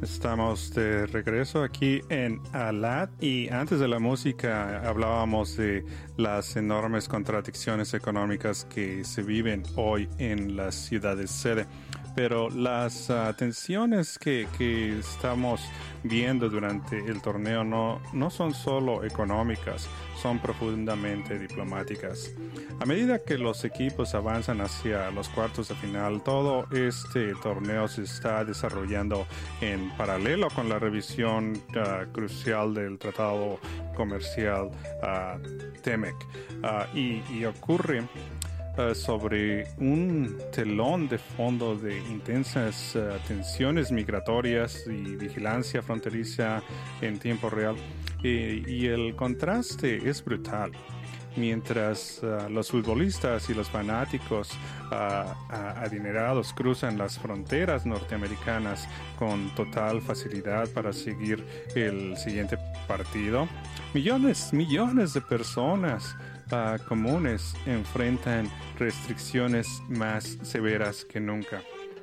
Estamos de regreso aquí en ALAT y antes de la música hablábamos de las enormes contradicciones económicas que se viven hoy en las ciudades sede. Pero las tensiones que estamos viendo durante el torneo no son solo económicas, son profundamente diplomáticas. A medida que los equipos avanzan hacia los cuartos de final, todo este torneo se está desarrollando en paralelo con la revisión crucial del Tratado Comercial TEMEC y ocurre sobre un telón de fondo de intensas tensiones migratorias y vigilancia fronteriza en tiempo real. Y el contraste es brutal. Mientras los futbolistas y los fanáticos adinerados cruzan las fronteras norteamericanas con total facilidad para seguir el siguiente partido, millones de personas comunes enfrentan restricciones más severas que nunca.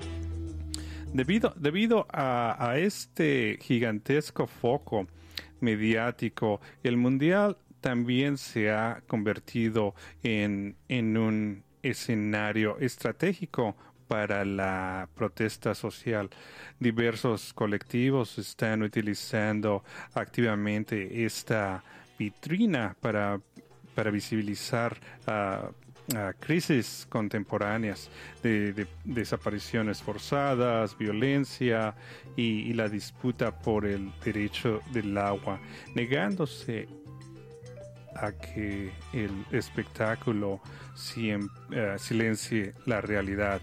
Debido a este gigantesco foco mediático, el Mundial también se ha convertido en un escenario estratégico para la protesta social. Diversos colectivos están utilizando activamente esta vitrina para visibilizar crisis contemporáneas de desapariciones forzadas, violencia y la disputa por el derecho del agua, negándose a que el espectáculo silencie la realidad.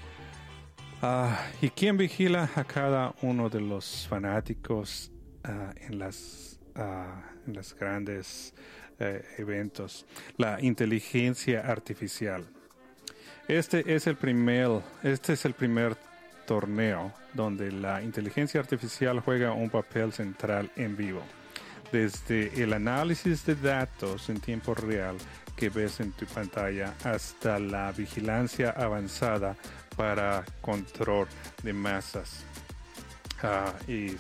¿Y quién vigila a cada uno de los fanáticos en las grandes eventos? La inteligencia artificial. Este es el primer torneo donde la inteligencia artificial juega un papel central en vivo. Desde el análisis de datos en tiempo real que ves en tu pantalla hasta la vigilancia avanzada para control de masas. Y